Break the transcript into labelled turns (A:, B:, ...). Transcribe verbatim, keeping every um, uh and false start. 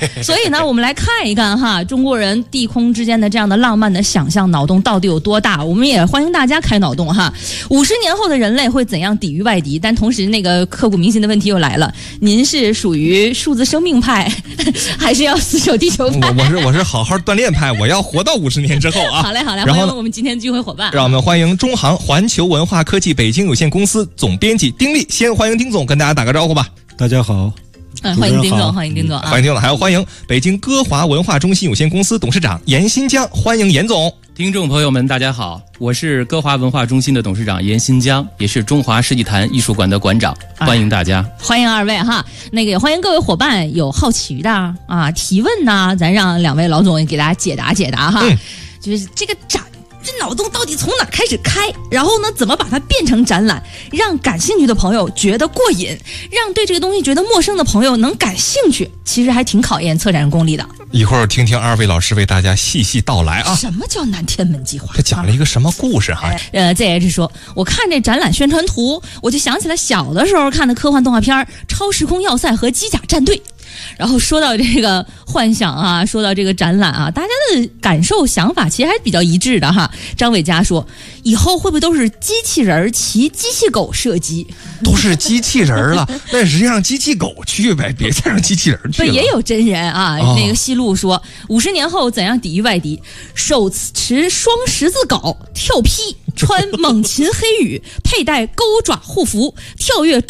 A: 所以呢，我们来看一看哈，中国人地空之间的这样的浪漫的想象脑洞到底有多大？我们也欢迎大家开脑洞哈。五十年后的人类会怎样抵御外敌？但同时，那个刻骨铭心的问题又来了：您是属于数字生命派，还是要死守地球派？
B: 我我是我是好好锻炼派，我要活到五十年之后啊！
A: 好嘞好嘞，欢迎我们今天的聚会伙伴。
B: 让我们欢迎中航环球文化科技北京有限公司总编辑丁力，先欢迎丁总跟大家打个招呼吧。
C: 大家好。
A: 嗯，欢迎丁总，欢迎丁总啊！
B: 欢迎丁总，还要欢迎北京歌华文化中心有限公司董事长严新江，欢迎严总。
D: 听众朋友们，大家好，我是歌华文化中心的董事长严新江，也是中华世纪坛艺术馆的馆长，欢迎大家。啊、
A: 欢迎二位哈，那个也欢迎各位伙伴有好奇的啊提问呐，咱让两位老总也给大家解答解答哈。嗯、就是这个展。这脑洞到底从哪开始开？然后呢，怎么把它变成展览，让感兴趣的朋友觉得过瘾，让对这个东西觉得陌生的朋友能感兴趣？其实还挺考验策展人功力的。
B: 一会儿听听二位老师为大家细细道来啊。
A: 什么叫南天门计划？
B: 这讲了一个什么故事哈？
A: 呃，这也是说，我看这展览宣传图，我就想起来小的时候看的科幻动画片《超时空要塞》和《机甲战队》。然后说到这个幻想啊，说到这个展览啊，大家的感受想法其实还是比较一致的哈。张伟佳说，以后会不会都是机器人骑机器狗射击？
B: 都是机器人了，那实际上机器狗去呗，别再让机器人去了。
A: 也有真人啊，哦、那个西路说，五十年后怎样抵御外敌？手持双十字镐，跳劈，穿猛禽黑羽，佩戴钩爪护符，跳跃